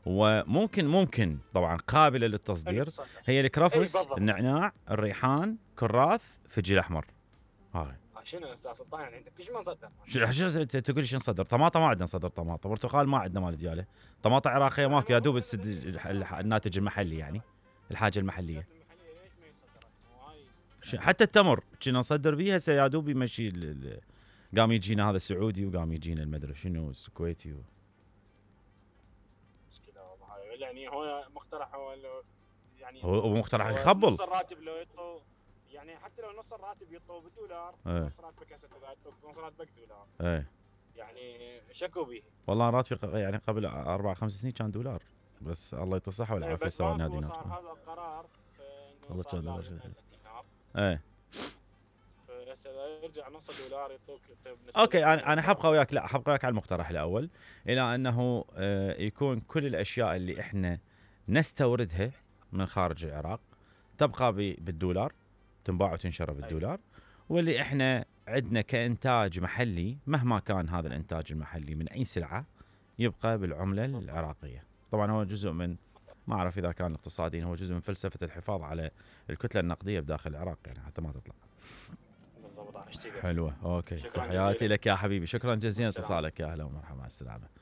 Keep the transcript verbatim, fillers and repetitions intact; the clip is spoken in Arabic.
وممكن ممكن طبعا قابله للتصدير هي الكرفس، النعناع، الريحان، كراث، فجل احمر. هاي شنو استاذ سلطان يعني انت كل شيء ما نصدر؟ شو تقول لي شو نصدر؟ طماطم ما عندنا نصدر طماطم، برتقال ما عندنا مال دياله، طماطم عراقيه ماكو، يا دوب تسد الناتج المحلي يعني الحاجه المحليه. حتى التمر كنا نصدر بيه هسه يا دوب يمشي. قام يجينا هذا السعودي وقام يجينا المدري شنو الكويتي و... يعني هو مقترح هو يعني هو مقترح يخبل نص الراتب لو يطلب، يعني حتى لو نص الراتب يطلب بالدولار، ايه. نص راتبك هسه نص راتبك دولار ايه يعني شكو به. والله راتبي يعني قبل اربع خمس سنين كان دولار، بس الله يعطيه الصحه والعافيه سوى دينار. صار هذا القرار والله كان دولار دينار. ايه هسه يرجع نص الدولار يعطوك. اوكي انا انا حبقى وياك، لا حبقى وياك على المقترح الاول، الى انه يكون كل الاشياء اللي احنا نستوردها من خارج العراق تبقى بالدولار، تنباع وتنشر بالدولار، واللي احنا عندنا كإنتاج محلي مهما كان هذا الإنتاج المحلي من أي سلعة يبقى بالعملة العراقية. طبعا هو جزء من، ما أعرف إذا كان اقتصاديا، هو جزء من فلسفة الحفاظ على الكتلة النقدية بداخل العراق يعني حتى ما تطلع. حلوة. أوكي تحياتي لك يا حبيبي، شكرا جزيلا اتصالك، يا أهلا ومرحبا، السلامة.